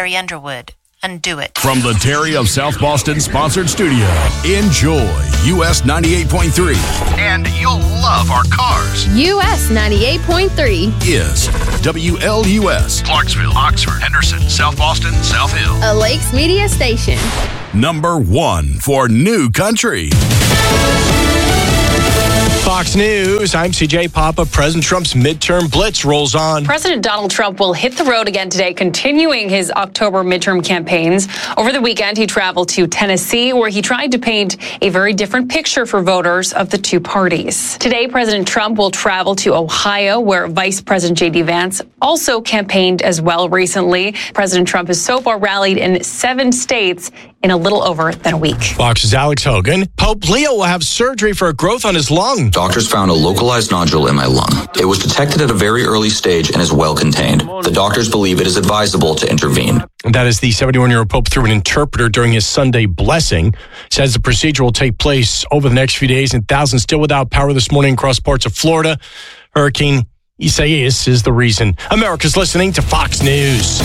Terry Underwood. Undo it. From the Terry of South Boston sponsored studio, enjoy US 98.3. And you'll love our cars. US 98.3 is WLUS. Clarksville, Oxford, Henderson, South Boston, South Hill. A Lakes Media station. Number 1 for New Country. Fox News, I'm CJ Papa. President Trump's midterm blitz rolls on. President Donald Trump will hit the road again today, continuing his October midterm campaigns. Over the weekend, he traveled to Tennessee, where he tried to paint a very different picture for voters of the two parties. Today, President Trump will travel to Ohio, where Vice President J.D. Vance also campaigned as well recently. President Trump has so far rallied in 7 states in a little over than a week. Fox's Alex Hogan. Pope Leo will have surgery for a growth on his lung. Doctors found a localized nodule in my lung. It was detected at a very early stage and is well contained. The doctors believe it is advisable to intervene. That is the 71-year-old Pope through an interpreter during his Sunday blessing. Says the procedure will take place over the next few days, and thousands still without power this morning across parts of Florida. Hurricane Isaias is the reason. America's listening to Fox News.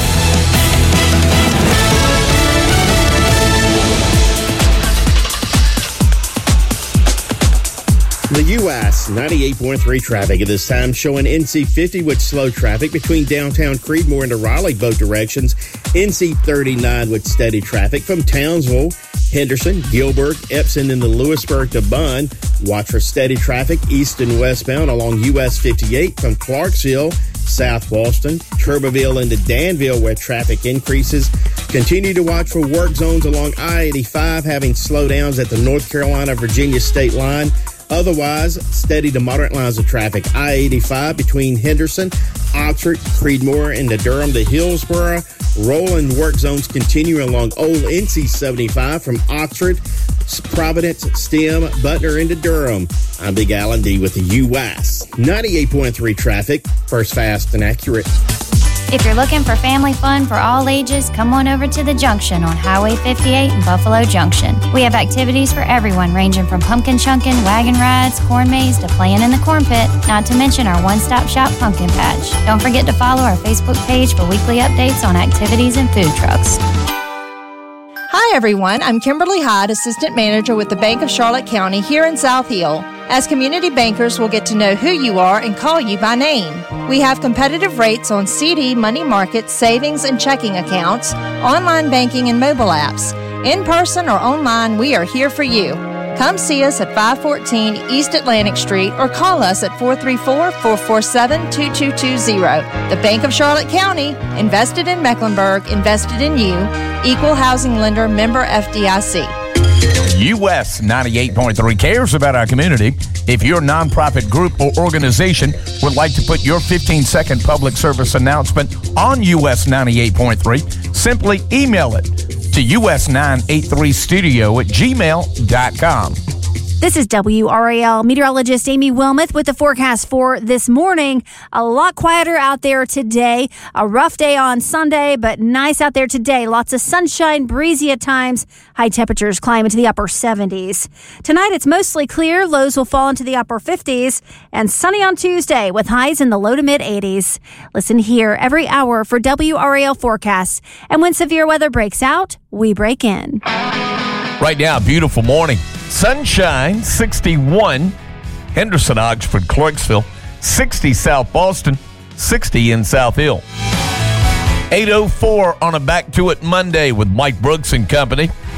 The U.S. 98.3 traffic at this time showing NC 50 with slow traffic between downtown Creedmoor and Raleigh both directions. NC 39 with steady traffic from Townsville, Henderson, Gilbert, Epson, and the Lewisburg to Bunn. Watch for steady traffic east and westbound along U.S. 58 from Clarksville, South Boston, Turbeville into Danville where traffic increases. Continue to watch for work zones along I-85 having slowdowns at the North Carolina-Virginia state line. Otherwise, steady to moderate lines of traffic. I-85 between Henderson, Oxford, Creedmoor, and the Durham to Hillsborough. Rolling work zones continue along Old NC-75 from Oxford, Providence, Stem, Butner, into Durham. I'm Big Alan D with the U.S. 98.3 traffic. First fast and accurate. If you're looking for family fun for all ages, come on over to the Junction on Highway 58 in Buffalo Junction. We have activities for everyone, ranging from pumpkin chunking, wagon rides, corn maze, to playing in the corn pit, not to mention our one-stop shop pumpkin patch. Don't forget to follow our Facebook page for weekly updates on activities and food trucks. Hi, everyone. I'm Kimberly Hyde, Assistant Manager with the Bank of Charlotte County here in South Hill. As community bankers, we'll get to know who you are and call you by name. We have competitive rates on CD, money market, savings, and checking accounts, online banking, and mobile apps. In person or online, we are here for you. Come see us at 514 East Atlantic Street or call us at 434-447-2220. The Bank of Charlotte County, invested in Mecklenburg, invested in you. Equal housing lender, member FDIC. US 98.3 cares about our community. If your nonprofit group or organization would like to put your 15-second public service announcement on US 98.3, simply email it to us983studio@gmail.com. This is WRAL meteorologist Amy Wilmoth with the forecast for this morning. A lot quieter out there today. A rough day on Sunday, but nice out there today. Lots of sunshine, breezy at times. High temperatures climb into the upper 70s. Tonight, it's mostly clear. Lows will fall into the upper 50s. And sunny on Tuesday with highs in the low to mid 80s. Listen here every hour for WRAL forecasts. And when severe weather breaks out, we break in. Right now, beautiful morning. Sunshine, 61. Henderson, Oxford, Clarksville. 60 South Boston. 60 in South Hill. 8:04 on a Back to It Monday with Mike Brooks and company.